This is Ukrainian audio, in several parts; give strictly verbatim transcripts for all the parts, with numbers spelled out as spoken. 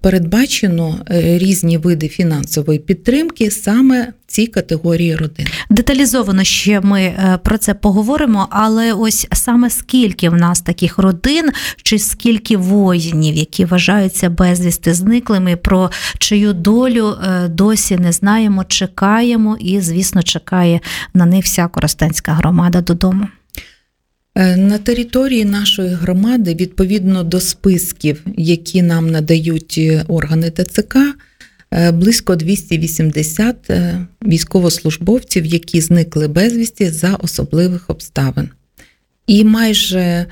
передбачено різні види фінансової підтримки саме цій категорії родин. Деталізовано ще ми про це поговоримо, але ось саме скільки в нас таких родин, чи скільки воїнів, які вважаються безвісти зниклими, про чию долю досі не знаємо, чекаємо і, звісно, чекає на них вся Коростенська громада додому. На території нашої громади, відповідно до списків, які нам надають органи ТЦК, близько двісті вісімдесят військовослужбовців, які зникли безвісті за особливих обставин. І майже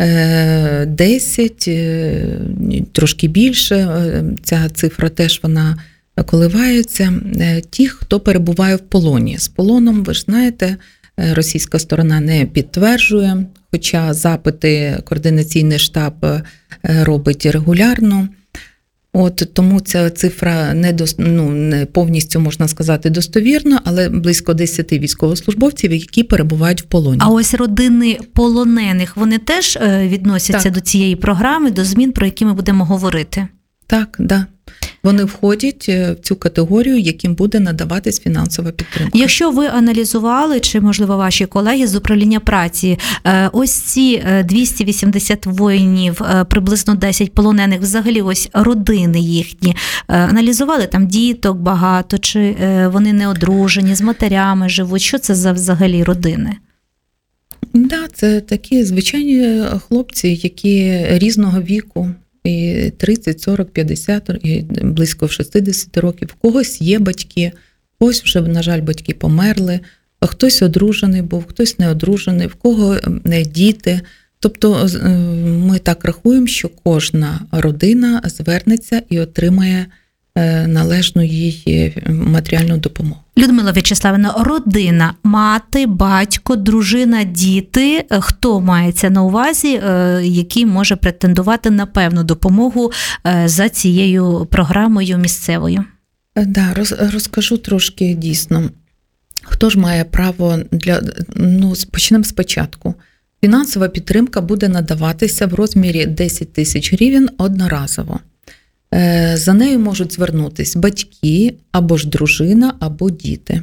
десять, трошки більше, ця цифра теж вона коливається, ті, хто перебуває в полоні. З полоном, ви ж знаєте, російська сторона не підтверджує, хоча запити координаційний штаб робить регулярно. От тому ця цифра не, до, ну, не повністю, можна сказати, достовірна, але близько десять військовослужбовців, які перебувають в полоні. А ось родини полонених, вони теж відносяться так. до цієї програми, до змін, про які ми будемо говорити? Так, да. Вони входять в цю категорію, яким буде надаватись фінансова підтримка. Якщо ви аналізували, чи, можливо, ваші колеги з управління праці, ось ці двісті вісімдесят воїнів, приблизно десять полонених, взагалі ось родини їхні, аналізували там діток багато, чи вони не одружені, з матерями живуть? Що це за взагалі родини? Да, це такі звичайні хлопці, які різного віку. І тридцять, сорок, п'ятдесят, і близько шістдесят років. В когось є батьки, когось вже, на жаль, батьки померли, хтось одружений був, хтось не одружений, в кого не діти. Тобто ми так рахуємо, що кожна родина звернеться і отримає належну їй матеріальну допомогу. Людмила В'ячеславівна, родина, мати, батько, дружина, діти. Хто мається на увазі, який може претендувати на певну допомогу за цією програмою місцевою? Да, роз, розкажу трошки дійсно. Хто ж має право для, ну, почнемо спочатку. Фінансова підтримка буде надаватися в розмірі десять тисяч гривень одноразово. За нею можуть звернутися батьки, або ж дружина, або діти.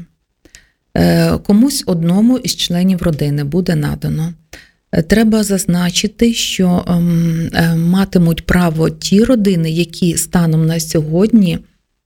Комусь одному із членів родини буде надано. Треба зазначити, що матимуть право ті родини, які станом на сьогодні,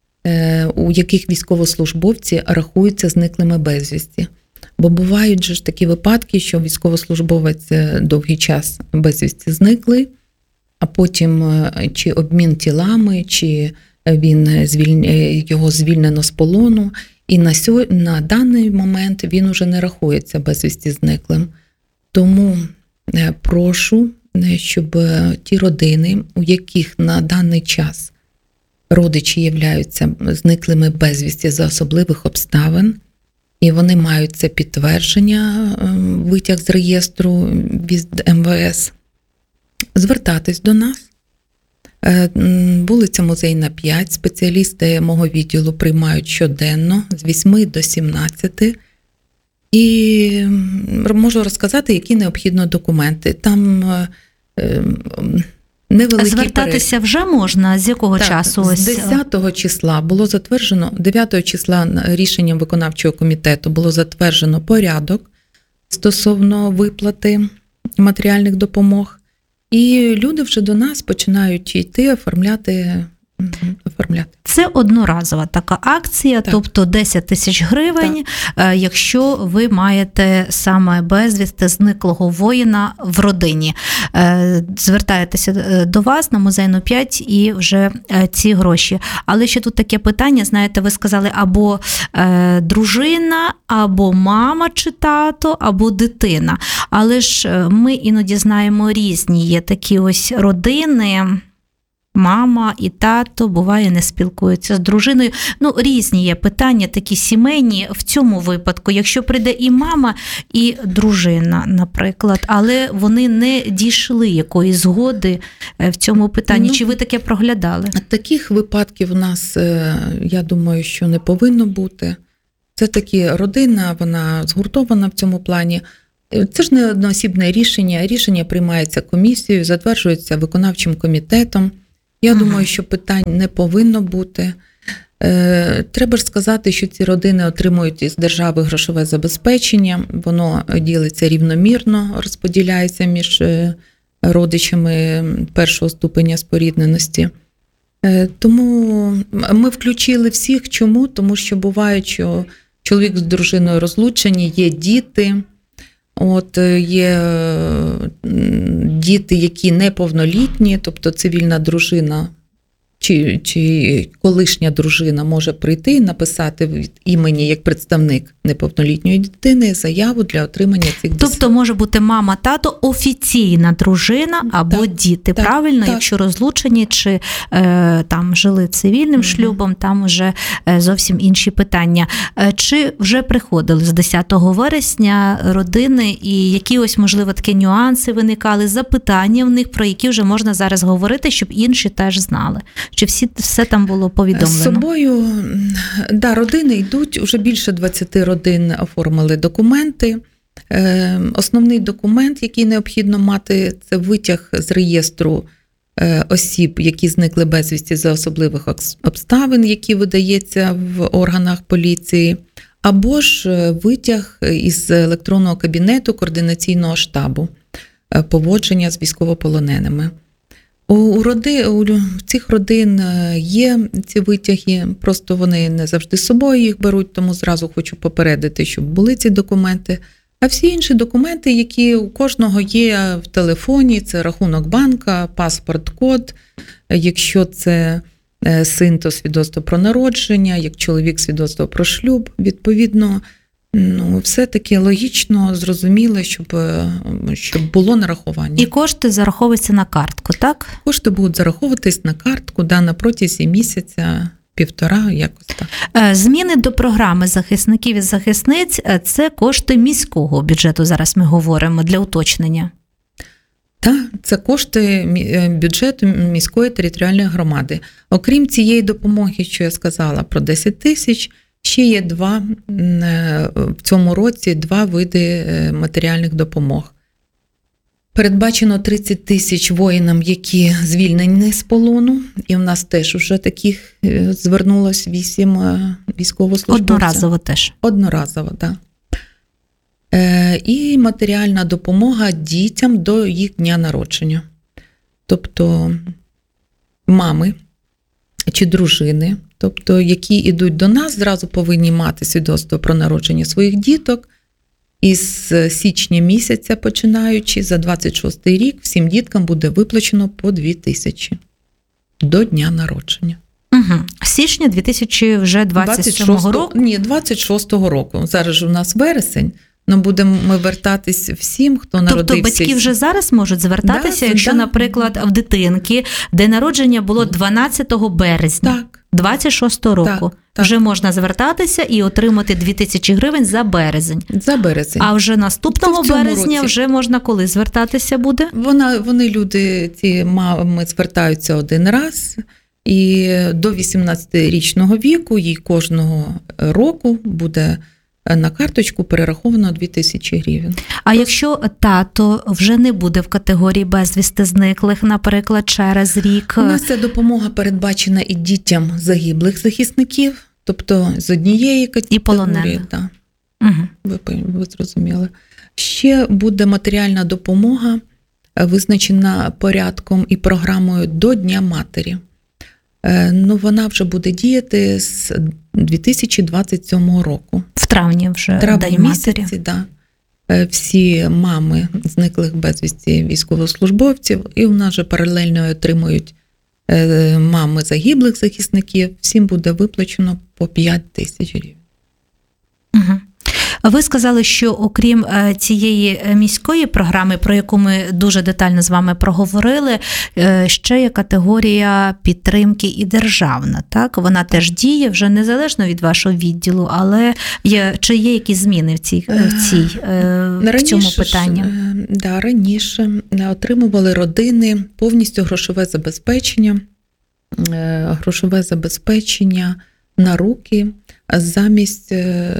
у яких військовослужбовці рахуються зниклими безвісті. Бо бувають же ж такі випадки, що військовослужбовець довгий час безвісті зниклий, а потім чи обмін тілами, чи він звіль... його звільнено з полону, і на, сьо... на даний момент він уже не рахується безвісті зниклим. Тому прошу, щоб ті родини, у яких на даний час родичі являються зниклими безвісті за особливих обставин, і вони мають це підтвердження, витяг з реєстру від ем ве ес, звертатись до нас. Вулиця Музейна, п'ять. Спеціалісти мого відділу приймають щоденно з восьми до сімнадцяти. І можу розказати, які необхідні документи. Там невеликий Звертатися перелік. Вже можна? З якого так, часу? З десятого числа було затверджено, дев'ятого числа рішенням виконавчого комітету було затверджено порядок стосовно виплати матеріальних допомог. І люди вже до нас починають йти оформляти. оформляти. Це одноразова така акція, так. Тобто десять тисяч гривень, так. Якщо ви маєте саме безвісти зниклого воїна в родині. Звертаєтеся до вас на Музейну п'ять і вже ці гроші. Але ще тут таке питання, знаєте, ви сказали або дружина, або мама чи тато, або дитина. Але ж ми іноді знаємо різні є такі ось родини. Мама і тато, буває, не спілкуються з дружиною. Ну, різні є питання, такі сімейні. В цьому випадку, якщо прийде і мама, і дружина, наприклад, але вони не дійшли якоїсь згоди в цьому питанні. Ну, чи ви таке проглядали? Таких випадків у нас, я думаю, що не повинно бути. Це такі родина, вона згуртована в цьому плані. Це ж не одноосібне рішення. Рішення приймається комісією, затверджується виконавчим комітетом. Я Ага. думаю, що питань не повинно бути. Е, Треба ж сказати, що ці родини отримують із держави грошове забезпечення, воно ділиться рівномірно, розподіляється між е, родичами першого ступеня спорідненості. Е, Тому ми включили всіх. Чому? Тому що буває, що чоловік з дружиною розлучені, є діти, от е, є м, діти, які неповнолітні, тобто цивільна дружина чи, чи колишня дружина може прийти і написати від імені як представник неповнолітньої дитини заяву для отримання цих десять. Тобто може бути мама, тато, офіційна дружина або Так, діти, так, правильно? так. Якщо розлучені чи е, там жили цивільним Мгм. шлюбом, там вже е, зовсім інші питання. Е, чи вже приходили з десятого вересня родини і які ось, можливо, такі нюанси виникали, запитання в них, про які вже можна зараз говорити, щоб інші теж знали? Чи всі, все там було повідомлено? З собою, да, родини йдуть, вже більше двадцять родин оформили документи. Е, Основний документ, який необхідно мати, це витяг з реєстру е, осіб, які зникли безвісті за особливих окс- обставин, які видається в органах поліції, або ж е, витяг із електронного кабінету координаційного штабу е, поводження з військовополоненими. У, у, роди, у цих родин є ці витяги, просто вони не завжди з собою їх беруть, тому зразу хочу попередити, щоб були ці документи. А всі інші документи, які у кожного є в телефоні, це рахунок банка, паспорт, код, якщо це син, то свідоцтво про народження, як чоловік свідоцтво про шлюб, відповідно, ну, все-таки логічно, зрозуміло, щоб, щоб було нарахування. І кошти зараховуються на картку, так? Кошти будуть зараховуватись на картку, да, на протязі місяця, півтора, якось так. Е, Зміни до програми захисників і захисниць – це кошти міського бюджету, зараз ми говоримо, для уточнення. Так, це кошти мі- бюджету міської територіальної громади. Окрім цієї допомоги, що я сказала про десять тисяч, ще є два е, в цьому році два види е, матеріальних допомог. Передбачено тридцять тисяч воїнам, які звільнені з полону, і в нас теж вже таких е, звернулось вісім е, військовослужбовців. Одноразово теж. Одноразово, так. Е, і матеріальна допомога дітям до їх дня народження. Тобто мами чи дружини, тобто які йдуть до нас, зразу повинні мати свідоцтво про народження своїх діток. Із січня місяця, починаючи, за двадцять шостий рік, всім діткам буде виплачено по дві тисячі до дня народження. Угу. Січня дві тисячі двадцять сьомого року? Ні, двадцять шостого року. Зараз ж у нас вересень, але будемо ми вертатись всім, хто народився. Тобто батьки вже зараз можуть звертатися, Да, якщо, да. наприклад, в дитинки, де народження було дванадцятого березня Так. двадцять шостого року, Так, так. вже можна звертатися і отримати дві тисячі гривень за березень. За березень. А вже наступного В цьому березня році. вже можна коли звертатися буде? Вона, вони, люди, ці мами звертаються один раз, і до вісімнадцятирічного віку їй кожного року буде на карточку перераховано дві тисячі гривень. А якщо тато вже не буде в категорії безвісти зниклих, наприклад, через рік? У нас ця допомога передбачена і дітям загиблих захисників, тобто з однієї категорії. І полонених. Да. Угу. Ви, ви зрозуміли. Ще буде матеріальна допомога, визначена порядком і програмою до Дня матері. Ну, вона вже буде діяти з дві тисячі двадцять сьомого року. В травні вже В травні День матері. місяці, да. Всі мами зниклих безвісті військовослужбовців, і у нас же паралельно отримують мами загиблих захисників, всім буде виплачено по п'ять тисяч гривень. Угу. Ви сказали, що окрім цієї міської програми, про яку ми дуже детально з вами проговорили, ще є категорія підтримки і державна. Так? Вона теж діє вже незалежно від вашого відділу, але є, чи є якісь зміни в, цій, в, цій, в цьому питанні? Ж, да, раніше отримували родини повністю грошове забезпечення, грошове забезпечення на руки, замість,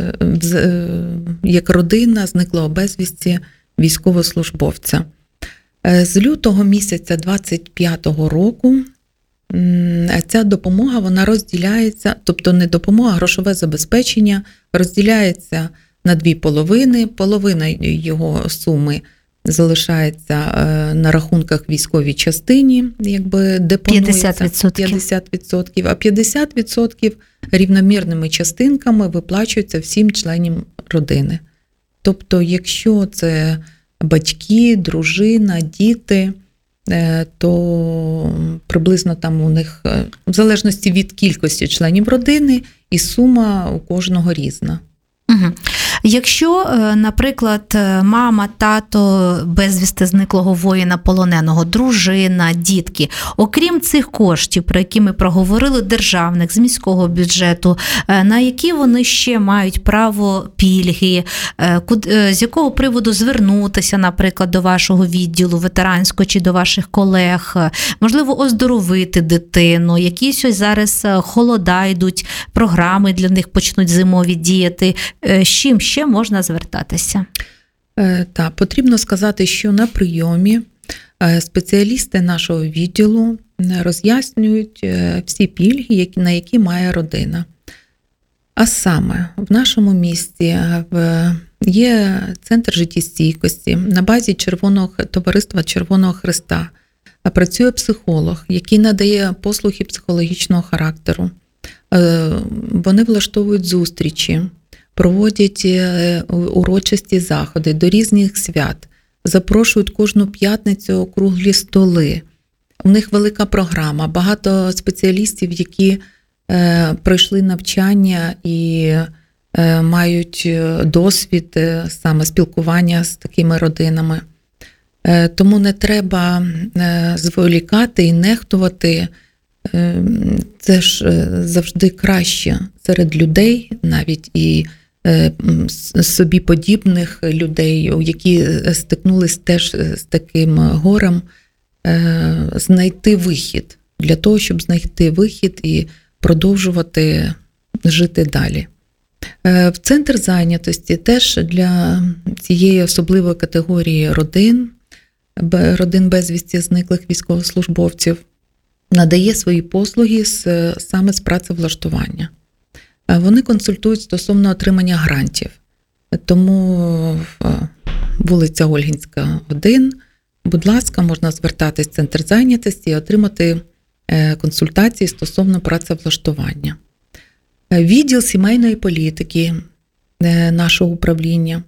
як родина зниклого безвісті військовослужбовця. З лютого місяця двадцять п'ятого року ця допомога, вона розділяється, тобто не допомога, а грошове забезпечення розділяється на дві половини. Половина його суми залишається на рахунках військовій частині, якби депонується п'ятдесят відсотків. п'ятдесят відсотків, а п'ятдесят відсотків рівномірними частинками виплачуються всім членам родини. Тобто, якщо це батьки, дружина, діти, то приблизно там у них, в залежності від кількості членів родини, і сума у кожного різна. Угу. Якщо, наприклад, мама, тато безвісти зниклого воїна полоненого, дружина, дітки, окрім цих коштів, про які ми проговорили, державних, з міського бюджету, на які вони ще мають право пільги, з якого приводу звернутися, наприклад, до вашого відділу ветеранського чи до ваших колег, можливо, оздоровити дитину, якісь ось зараз холода йдуть, програми для них почнуть зимові діяти, з чим ще можна звертатися? Так, потрібно сказати, що на прийомі спеціалісти нашого відділу роз'яснюють всі пільги, на які має родина. А саме, в нашому місті є центр життєстійкості, на базі Червоного товариства Червоного Хреста працює психолог, який надає послуги психологічного характеру. Вони влаштовують зустрічі, проводять урочисті заходи до різних свят, запрошують кожну п'ятницю круглі столи. У них велика програма, багато спеціалістів, які е, пройшли навчання і е, мають досвід е, саме спілкування з такими родинами. Е, тому не треба е, зволікати і нехтувати. Е, це ж завжди краще серед людей, навіть і собі подібних людей, які стикнулись теж з таким горем, знайти вихід, для того, щоб знайти вихід і продовжувати жити далі. В центр зайнятості теж для цієї особливої категорії родин, родин безвісті зниклих військовослужбовців, надає свої послуги з, саме з працевлаштування. Вони консультують стосовно отримання грантів. Тому вулиця Ольгінська, один. Будь ласка, можна звертатись в центр зайнятості і отримати консультації стосовно працевлаштування. Відділ сімейної політики нашого управління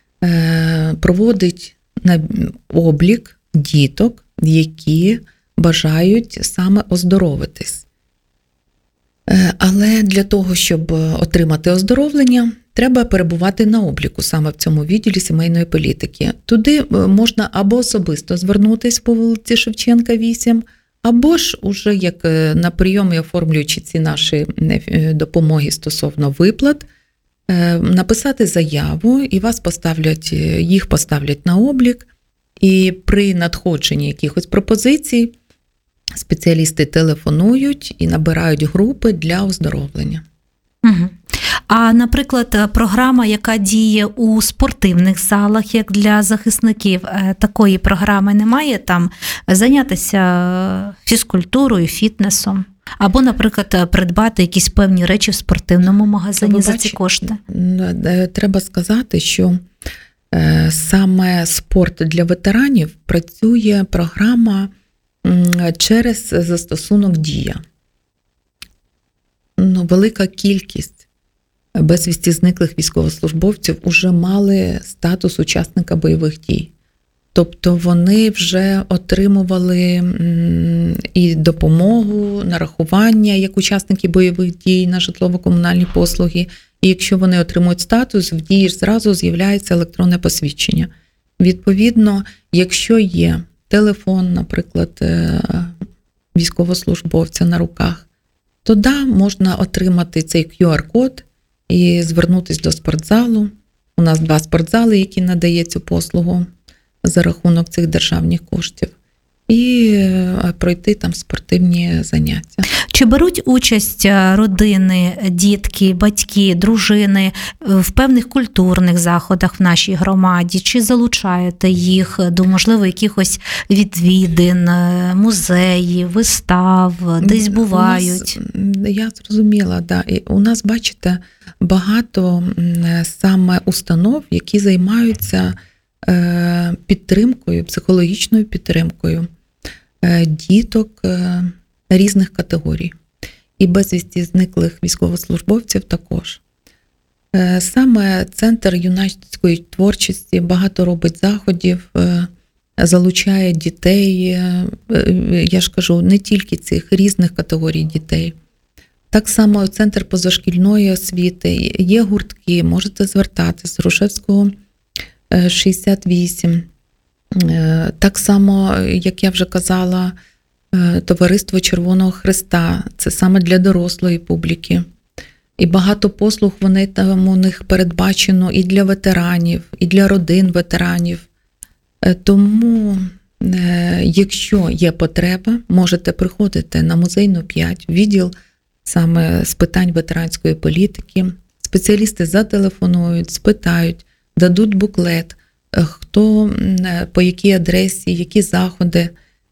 проводить облік діток, які бажають саме оздоровитись. Але для того, щоб отримати оздоровлення, треба перебувати на обліку саме в цьому відділі сімейної політики. Туди можна або особисто звернутися по вулиці Шевченка, вісім, або ж уже як на прийомі, оформлюючи ці наші допомоги стосовно виплат, написати заяву, і вас поставлять, їх поставлять на облік, і при надходженні якихось пропозицій спеціалісти телефонують і набирають групи для оздоровлення. Угу. А, наприклад, програма, яка діє у спортивних залах, як для захисників, такої програми немає? Там зайнятися фізкультурою, фітнесом? Або, наприклад, придбати якісь певні речі в спортивному магазині Ви за ці кошти? Треба сказати, що саме спорт для ветеранів працює програма через застосунок «Дія». Ну, велика кількість безвісті зниклих військовослужбовців вже мали статус учасника бойових дій. Тобто вони вже отримували і допомогу, нарахування як учасники бойових дій на житлово-комунальні послуги. І якщо вони отримують статус, в дії зразу з'являється електронне посвідчення. Відповідно, якщо є телефон, наприклад, військовослужбовця на руках, то да, можна отримати цей кю ар-код і звернутися до спортзалу. У нас два спортзали, які надають цю послугу за рахунок цих державних коштів. і пройти там спортивні заняття. Чи беруть участь родини, дітки, батьки, дружини в певних культурних заходах в нашій громаді? Чи залучаєте їх до, можливо, якихось відвідин, музеїв, вистав, десь бувають? У нас, я зрозуміла, да. І у нас, бачите, багато саме установ, які займаються підтримкою, психологічною підтримкою діток різних категорій. І безвісті зниклих військовослужбовців також. Саме Центр юнацької творчості багато робить заходів, залучає дітей, я ж кажу, не тільки цих різних категорій дітей. Так само Центр позашкільної освіти, є гуртки, можете звертатись, Грушевського шістдесят вісім. Так само, як я вже казала, Товариство Червоного Хреста, це саме для дорослої публіки. І багато послуг вони там у них передбачено і для ветеранів, і для родин ветеранів. Тому, якщо є потреба, можете приходити на Музейну п'ять, відділ саме з питань ветеранської політики. Спеціалісти зателефонують, спитають, дадуть буклет, хто, по якій адресі, які заходи.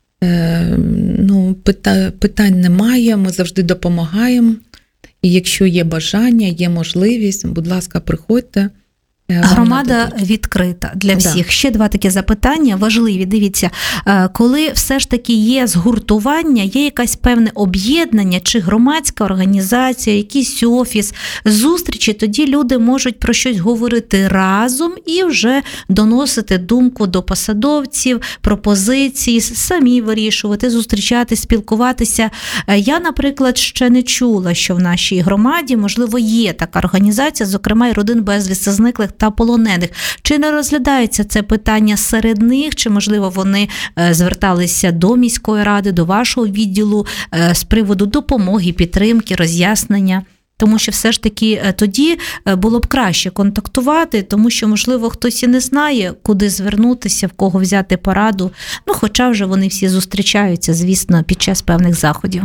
Ну, питань немає, ми завжди допомагаємо. І якщо є бажання, є можливість, будь ласка, приходьте. Громада відкрита для всіх. Да. Ще два такі запитання важливі. Дивіться, коли все ж таки є згуртування, є якесь певне об'єднання, чи громадська організація, якийсь офіс, зустрічі, тоді люди можуть про щось говорити разом і вже доносити думку до посадовців, пропозиції, самі вирішувати, зустрічатись, спілкуватися. Я, наприклад, ще не чула, що в нашій громаді, можливо, є така організація, зокрема і родин безвісти зниклих та полонених. Чи не розглядається це питання серед них, чи, можливо, вони зверталися до міської ради, до вашого відділу з приводу допомоги, підтримки, роз'яснення? Тому що все ж таки тоді було б краще контактувати, тому що, можливо, хтось і не знає, куди звернутися, в кого взяти пораду. Ну, хоча вже вони всі зустрічаються, звісно, під час певних заходів.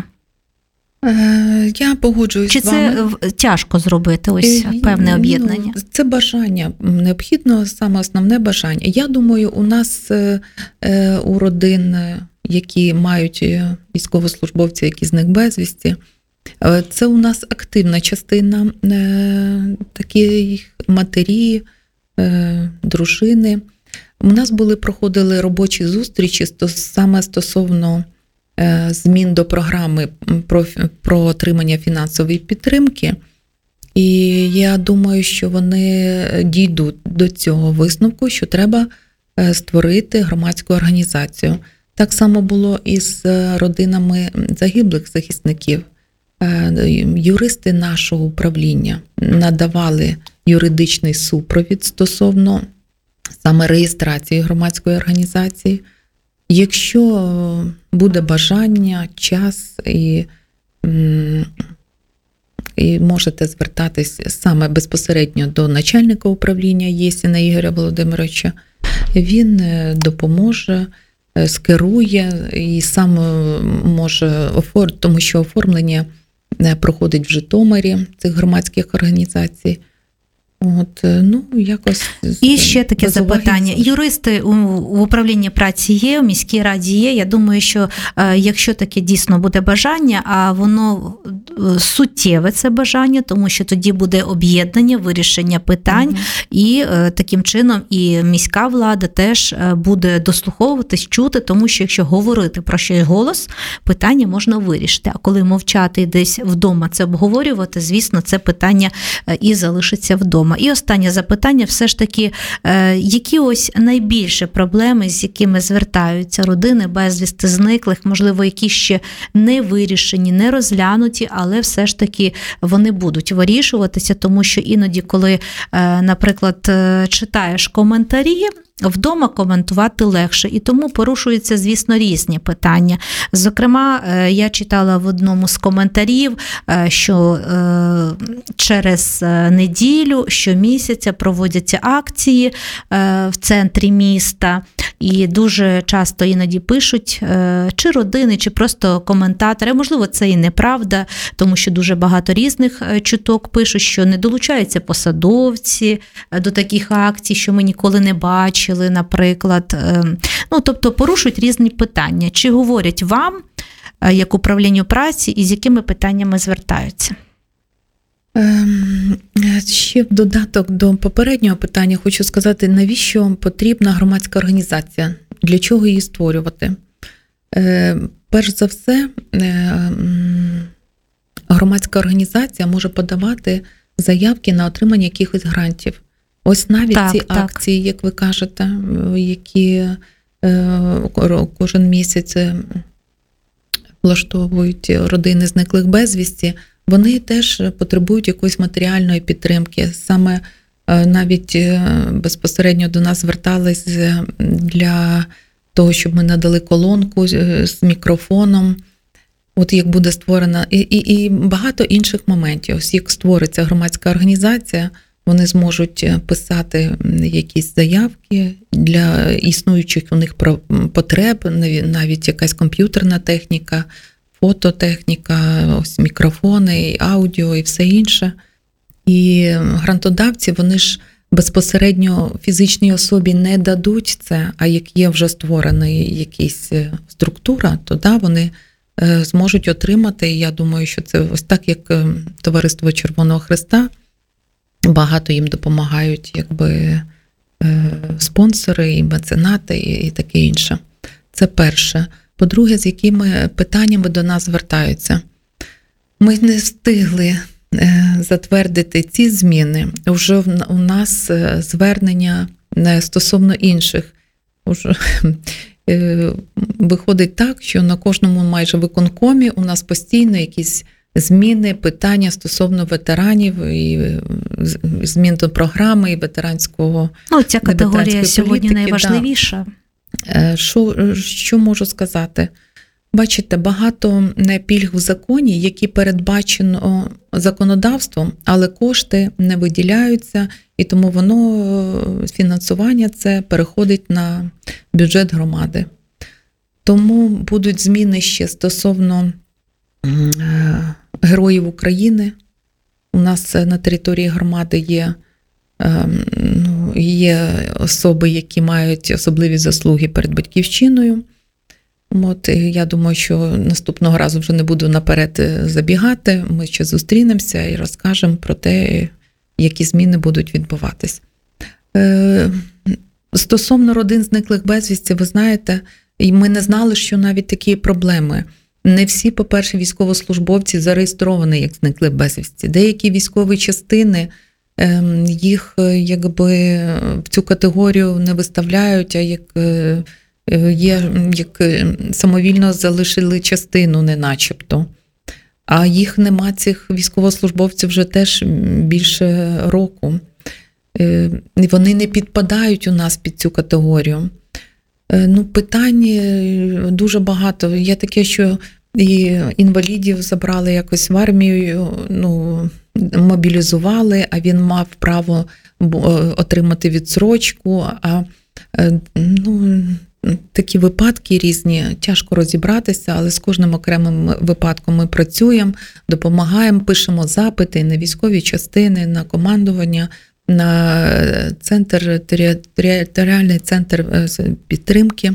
Я погоджуюсь Чи з вами. Чи це тяжко зробити ось певне об'єднання? Ну, це бажання. Необхідно саме основне бажання. Я думаю, у нас у родин, які мають військовослужбовці, які зник безвісті, це у нас активна частина, такі матері, дружини. У нас були, проходили робочі зустрічі саме стосовно змін до програми про, про отримання фінансової підтримки. І я думаю, що вони дійдуть до цього висновку, що треба створити громадську організацію. Так само було і з родинами загиблих захисників. Юристи нашого управління надавали юридичний супровід стосовно саме реєстрації громадської організації. Якщо буде бажання, час і, і можете звертатись саме безпосередньо до начальника управління Єсіна Ігоря Володимировича, він допоможе, скерує і сам може оформити, тому що оформлення проходить в Житомирі цих громадських організацій. От, ну, якось і ще таке запитання. Юристи у, у управлінні праці є, у міській раді є. Я думаю, що е, якщо таке дійсно буде бажання, а воно суттєве це бажання, тому що тоді буде об'єднання, вирішення питань, угу. і е, таким чином і міська влада теж буде дослуховуватись, чути, тому що якщо говорити про щось голос, питання можна вирішити. А коли мовчати і десь вдома це обговорювати, звісно, це питання і залишиться вдома. І останнє запитання, все ж таки, які ось найбільші проблеми, з якими звертаються родини безвісти зниклих, можливо, які ще не вирішені, не розглянуті, але все ж таки вони будуть вирішуватися, тому що іноді, коли, наприклад, читаєш коментарі, вдома коментувати легше, і тому порушуються, звісно, різні питання. Зокрема, я читала в одному з коментарів, що через неділю, щомісяця проводяться акції в центрі міста, і дуже часто іноді пишуть, чи родини, чи просто коментатори, можливо, це і неправда, тому що дуже багато різних чуток пишуть, що не долучаються посадовці до таких акцій, що ми ніколи не бачили, наприклад. Ну, тобто порушують різні питання. Чи говорять вам, як управлінню праці, і з якими питаннями звертаються? Ще в додаток до попереднього питання хочу сказати, навіщо потрібна громадська організація, для чого її створювати. Перш за все, громадська організація може подавати заявки на отримання якихось грантів. Ось навіть так, ці так. акції, як ви кажете, які кожен місяць влаштовують родини зниклих безвісті, вони теж потребують якоїсь матеріальної підтримки. Саме навіть безпосередньо до нас звертались для того, щоб ми надали колонку з мікрофоном. От як буде створена, і, і, і багато інших моментів. Ось як створиться громадська організація, вони зможуть писати якісь заявки для існуючих у них потреб, навіть якась комп'ютерна техніка, фототехніка, ось мікрофони, аудіо і все інше. І грантодавці, вони ж безпосередньо фізичній особі не дадуть це, а як є вже створена якась структура, то да, вони зможуть отримати. І я думаю, що це ось так, як Товариство Червоного Хреста, багато їм допомагають якби спонсори, і меценати, і таке інше. Це перше. По-друге, з якими питаннями до нас звертаються. Ми не встигли затвердити ці зміни. Вже у нас звернення стосовно інших. Уже виходить так, що на кожному майже виконкомі у нас постійно якісь зміни, питання стосовно ветеранів, і змін до програми, і ветеранського. Ну, ця категорія сьогодні політики, найважливіша. Да. Що, що можу сказати? Бачите, багато пільг в законі, які передбачено законодавством, але кошти не виділяються, і тому воно, фінансування це переходить на бюджет громади. Тому будуть зміни ще стосовно Героїв України. У нас на території громади є, ну, є особи, які мають особливі заслуги перед батьківщиною. От, я думаю, що наступного разу вже не буду наперед забігати. Ми ще зустрінемося і розкажемо про те, які зміни будуть відбуватись. Стосовно родин зниклих безвісті, ви знаєте, ми не знали, що навіть такі проблеми. Не всі, по-перше, військовослужбовці зареєстровані як зникли безвісті. Деякі військові частини, їх якби в цю категорію не виставляють, а як є, як самовільно залишили частину, не начебто. А їх нема, цих військовослужбовців, вже теж більше року. І вони не підпадають у нас під цю категорію. Ну, питань дуже багато. Є таке, що і інвалідів забрали якось в армію, ну, мобілізували, а він мав право отримати відсрочку. А, ну, такі випадки різні, тяжко розібратися, але з кожним окремим випадком ми працюємо, допомагаємо, пишемо запити на військові частини, на командування, на центр, територіальний центр підтримки.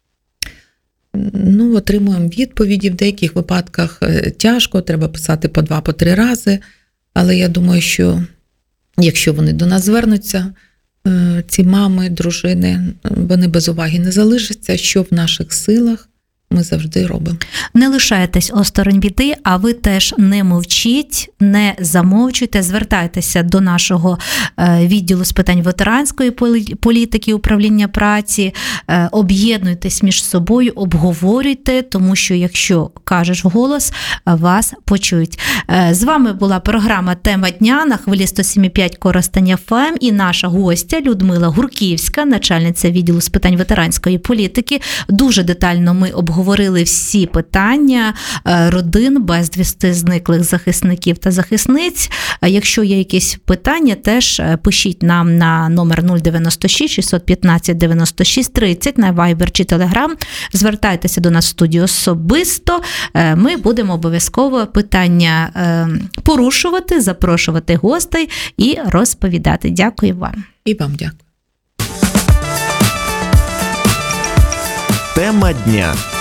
Ну, отримуємо відповіді. В деяких випадках тяжко, треба писати по два, по три рази. Але я думаю, що якщо вони до нас звернуться, ці мами, дружини, вони без уваги не залишаться, що в наших силах ми завжди робимо. Не лишайтесь осторонь біди, а ви теж не мовчіть, не замовчуйте, звертайтеся до нашого відділу з питань ветеранської політики, управління праці, об'єднуйтесь між собою, обговорюйте, тому що якщо кажеш вголос, вас почують. З вами була програма «Тема дня» на хвилі сто сім і п'ять Коростень еф ем і наша гостя Людмила Гурківська, начальниця відділу з питань ветеранської політики. Дуже детально ми обговорюємо обговорили всі питання родин безвісти зниклих захисників та захисниць. Якщо є якісь питання, теж пишіть нам на номер нуль дев'яносто шість шістсот п'ятнадцять дев'яносто шість тридцять на Viber чи Telegram. Звертайтеся до нас в студію особисто. Ми будемо обов'язково питання порушувати, запрошувати гостей і розповідати. Дякую вам. І вам дякую. Тема дня.